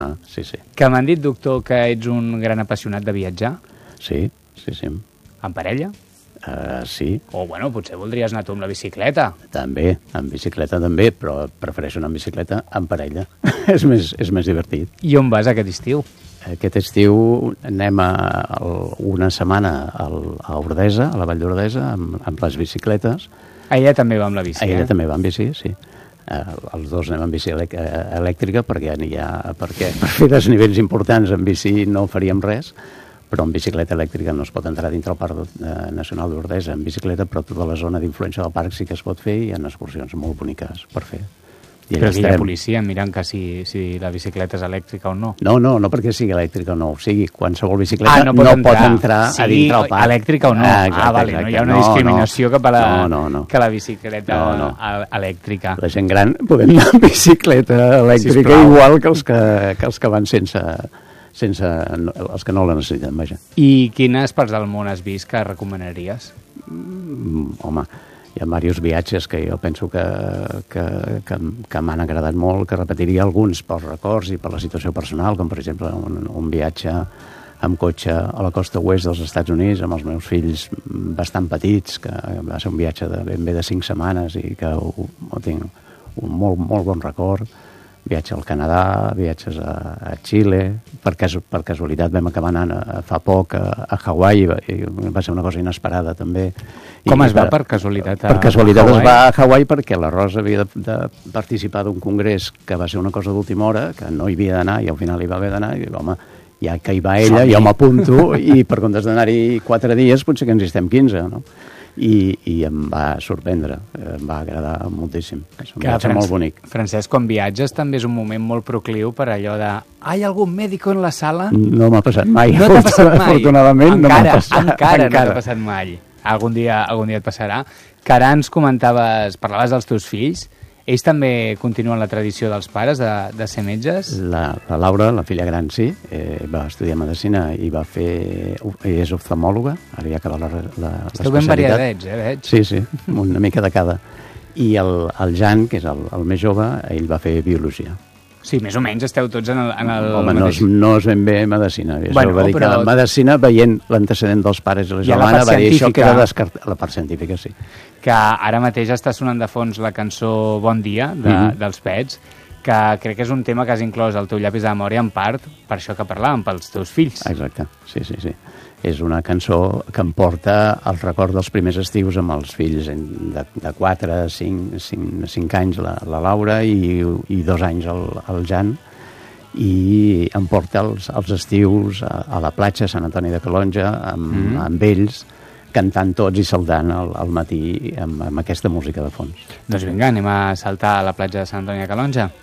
Sí, sí. Que m'han dit, doctor, que ets un gran apassionat de viatjar. Sí, sí, sí. En parella? Sí. O, bueno, potser voldries anar tu amb la bicicleta. També, en bicicleta també, però prefereixo anar en bicicleta en parella. és més divertit. I on vas aquest estiu? Aquest estiu anem una setmana a Ordesa, a la Vall d'Ordesa, amb les bicicletes. Ella també va amb la bici, Ella també va amb bici, sí. Els dos anem amb bici elèctrica perquè per fer desnivells importants en bici no faríem res, però en bicicleta elèctrica no es pot entrar dintre el Parc Nacional d'Ordesa en bicicleta, però tota la zona d'influència del parc sí que es pot fer i hi ha excursions molt boniques per fer. Però aquí hi ha policia mirant que si la bicicleta és elèctrica o no. No perquè sigui elèctrica o no. O sigui, qualsevol bicicleta no pot entrar a dintre el parc. Elèctrica o no. Vale, no hi ha una discriminació cap a la bicicleta elèctrica. La gent gran podem anar amb bicicleta elèctrica igual que els que van sense els que no la necessiten, vaja. I quines parts del món has vist que recomanaries? Home, hi ha diversos viatges que jo penso que m'han agradat molt, que repetiria alguns pels records i per la situació personal, com per exemple un viatge amb cotxe a la costa oest dels Estats Units amb els meus fills bastant petits, que va ser un viatge de ben bé de 5 setmanes i que tinc un molt bon record. Viatge al Canadà, viatges a Xile, per casualitat vam acabar anant fa poc a Hawaii, i va ser una cosa inesperada també. Com es va per casualitat a Hawaii? Per casualitat es va a Hawaii perquè la Rosa havia de participar d'un congrés que va ser una cosa d'última hora, que no hi havia d'anar i al final hi va haver d'anar, i home, ja que hi va ella, jo m'apunto, i per comptes d'anar-hi 4 dies potser que ens hi estem 15, no? I em va sorprendre, em va agradar moltíssim. És un viatge molt bonic. Francesc, quan viatges també és un moment molt procliu per allò de «Hi ha algun mèdico en la sala?» No m'ha passat mai. No t'ha passat mai? Afortunadament no m'ha passat. Encara no t'ha passat mai. Algun dia et passarà. Que ara ens parlaves dels teus fills. Ells també continuen la tradició dels pares de ser metges? La Laura, la filla gran, sí, va estudiar medicina i és oftalmòloga, ara ja acaba l'especialitat. Esteu ben variadets, veig. Sí, una mica de cada. I el Jan, que és el més jove, ell va fer biologia. Sí, més o menys esteu tots en el Home, mateix... no és ben bé medicina. Bueno, va dir que la medicina, veient l'antecedent dels pares i la germana, va dir això queda descartat. La part científica, sí. Que ara mateix està sonant de fons la cançó Bon dia, dels Pets, que crec que és un tema que has inclòs al teu llapis de memòria en part per això que parlàvem, pels teus fills. Exacte, sí. És una cançó que em porta el record dels primers estius amb els fills de 4 a 5 anys, la Laura, i 2 anys el Jan, i em porta els estius a la platja Sant Antoni de Calonja amb ells, cantant tots i saltant al matí amb aquesta música de fons. Doncs vinga, anem a saltar a la platja de Sant Antoni de Calonja.